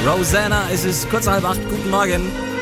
Rosanna, es ist kurz nach 7:30. Guten Morgen.